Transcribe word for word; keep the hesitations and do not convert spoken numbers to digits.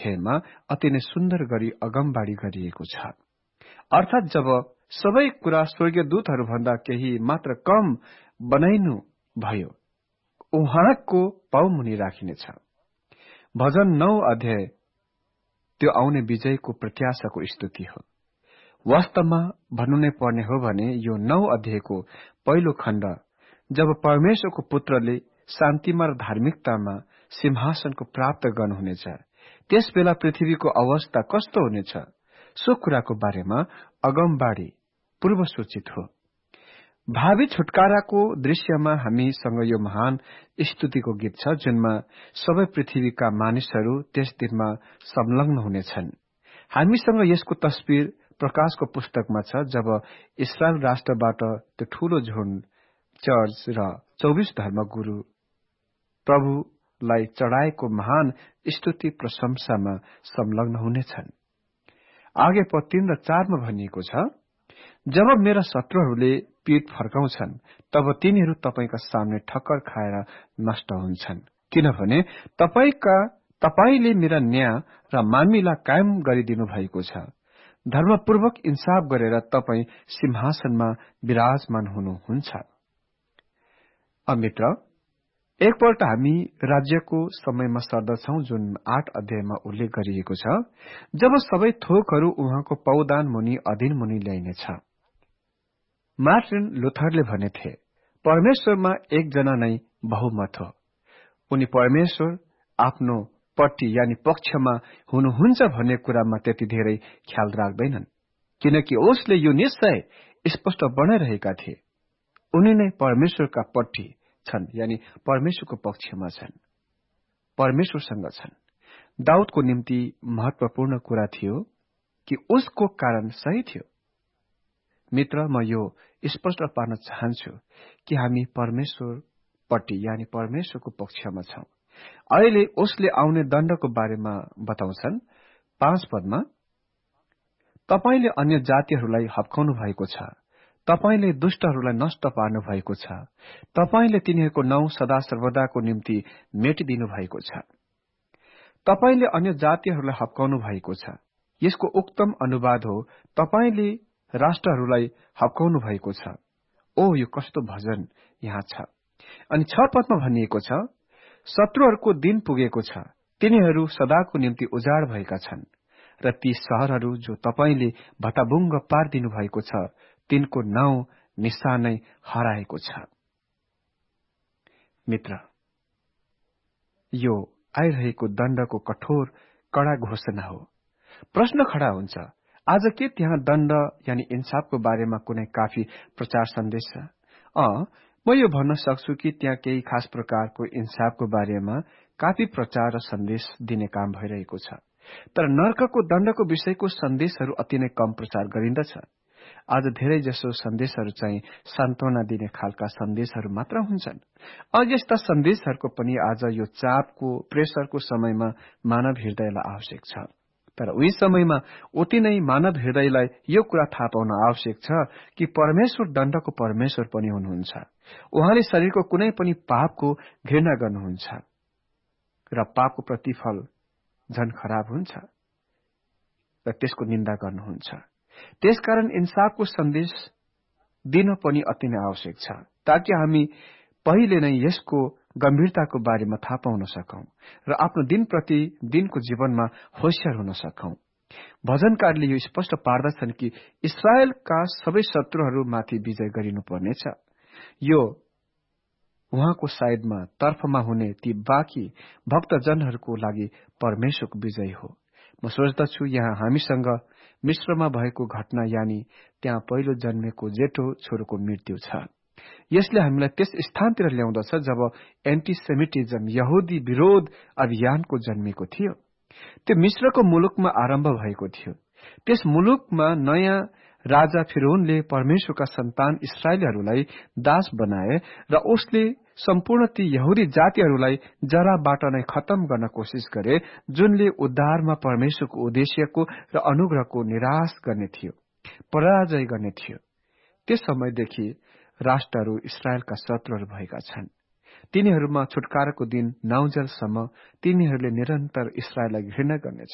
अध्यायमा अति नै सुन्दर गरी अगमबाडी गरिएको छ। अर्थात जब सबै कुरा स्वर्गीय दूतहरू भन्दा केही मात्र कम बनाइनु भयो, उहाँको पाउमुनि राखिनेछ। भजन नौ अध्याय त्यो आउने विजयको प्रत्याशाको स्तुति हो। वास्तवमा भन्नु नै पर्ने हो भने यो नौ अध्यायको पहिलो खण्ड जब परमेश्वरको पुत्रले शान्तिमा र धार्मिकतामा सिंहासनको प्राप्त गर्नुहुनेछ, त्यस बेला पृथ्वीको अवस्था कस्तो हुनेछ, सो कुराको बारेमा अगमबाडी पूर्व सूचित हो। भावी छुटकाराको दृश्यमा हामीसँग यो महान स्तुतिको गीत छ, जुनमा सबै पृथ्वीका मानिसहरू त्यस दिनमा संलग्न हुनेछन्। हामीसँग यसको तस्बिर प्रकाशको पुस्तकमा छ, जब इस्रायल राष्ट्रबाट त्यो ठूलो झुण्ड चर्च र चौबिस धर्मगुरु प्रभुलाई चढाएको महान स्तुति प्रशंसामा संलग्न हुनेछन्। आगे पद तीन र चारमा भनिएको छ, जब मेरा शत्रुहरूले पीठ फर्काउँछन्, तब तिनीहरू तपाईका सामने ठक्कर खाएर नष्ट हुन्छन्, किनभने तपाईका तपाईले मेरा न्याय र मामिला कायम गरिदिनु भएको छ। धर्मपूर्वक इन्साफ गरेर तपाई सिंहासनमा विराजमान हुनुहुन्छ। मित्र, एकपल्ट हामी राज्यको समयमा सर्दछौं, जुन आठ अध्यायमा उल्लेख गरिएको छ, जब सबै थोकहरू उहाँको पौदान मुनि अधीन मुनि ल्याइनेछ। मार्टिन लुथरले भनेथे, परमेश्वरमा एकजना नै बहुमत हो। उनी परमेश्वर आफ्नो पट्टि यानि पक्षमा हुनुहुन्छ भन्ने कुरामा त्यति धेरै ख्याल राख्दैनन्, किनकि उसले यो निश्चय स्पष्ट बनाइरहेका थिए, उनी नै परमेश्वरका पट्टि छन्, यानि परमेश्वरको पक्षमा छन्, परमेश्वरसँग छन्। दाउदको निम्ति महत्वपूर्ण कुरा थियो कि उसको कारण सही थियो। मित्र, म यो स्पष्ट पार्न चाहन्छु कि हामी परमेश्वर पट्टि यानि परमेश्वरको पक्षमा छौं। अहिले उसले आउने दण्डको बारेमा बताउँछन्। पाँच पदमा, तपाईले अन्य जातिहरूलाई हप्काउनु भएको छ, तपाईले दुष्टहरूलाई नष्ट पार्नु भएको छ, तपाईले तिनीहरूको नाउँ सदा सर्वदाको निम्ति मेटिदिनु भएको छ। तपाईले अन्य जातिहरूलाई हप्काउनु भएको छ, यसको उत्तम अनुवाद हो, तपाईले राष्ट्रहरूलाई हप्काउनु भएको छ। ओ, यो कस्तो भजन यहाँ छ। अनि छ पदमा भनिएको छ, शत्रुहरूको दिन पुगेको छ, तिनीहरू सदाको निम्ति उजाड भएका छन्, र ती शहरहरू जो तपाईले भटाभुङ्ग पारिदिनु भएको छ, तिनको नाउँ निशानै हराएको छ। मित्र, यो आइरहेको दण्डको कठोर कड़ा घोषणा हो। प्रश्न खड़ा हुन्छ, आज के त्यहाँ दण्ड यानि इन्साफको बारेमा कुनै काफी प्रचार सन्देश छ? अँ, म यो भन्न सक्छु कि त्यहाँ केही खास प्रकारको इन्साफको बारेमा काफी प्रचार र सन्देश दिने काम भइरहेको छ, तर नर्कको दण्डको विषयको सन्देशहरू अति नै कम प्रचार गरिन्दछ। आज धेरै जसो सन्देशहरू चाहिँ सान्त्वना दिने खालका सन्देशहरू मात्र हुन्छन्। अझ यस्ता सन्देशहरूको पनि आज यो चापको प्रेसरको समयमा मानव हृदयलाई आवश्यक छ, तर उही समयमा उति नै मानव हृदयलाई यो कुरा थाहा पाउन आवश्यक छ कि परमेश्वर दण्डको परमेश्वर पनि हुनुहुन्छ। उहाँले शरीरको कुनै पनि पापको घृणा गर्नुहुन्छ र पापको प्रतिफल झन खराब हुन्छ र त्यसको निन्दा गर्नुहुन्छ। त्यसकारण इन्साफको सन्देश दिन पनि अति नै आवश्यक छ, ताकि हामी पहिले नै यसको गम्भीरताको बारेमा थाहा पाउन सकौं र आफ्नो दिन प्रति दिनको जीवनमा होशियार हुन सकौं। भजनकारले यो स्पष्ट पार्दछन् कि इस्राएलका सबै शत्रुहरूमाथि विजय गरिनुपर्नेछ। यो उहाँको साइडमा तर्फमा हुने ती बाँकी भक्तजनहरूको लागि परमेश्वरको विजय हो। म सोच्दछु यहाँ हामीसँग मिश्रमा भएको घटना यानि त्यहाँ पहिलो जन्मेको जेठो छोरोको मृत्यु छ। यसले हामीलाई त्यस स्थानतिर ल्याउँदछ जब एन्टिसेमिटिजम यहुदी विरोध अभियानको जन्मेको थियो। त्यो मिश्रको मुलुकमा आरम्भ भएको थियो। त्यस मुलुकमा नयाँ राजा फिरौनले परमेश्वरका सन्तान इस्राएलीहरूलाई दास बनाए र उसले सम्पूर्ण ती यहुदी जातिहरूलाई जराबाट नै खत्म गर्न कोसिस गरे, जुनले उद्धारमा परमेश्वरको उद्देश्यको र अनुग्रहको निराश गर्ने थियो, पराजय गर्ने थियो। त्यस समयदेखि राष्ट्रहरू इस्राएलका शत्रुहरू भएका छन्। तिनीहरूमा छुटकाराको दिन नआउन्जेलसम्म तिनीहरूले निरन्तर इस्राएललाई घृणा गर्नेछ।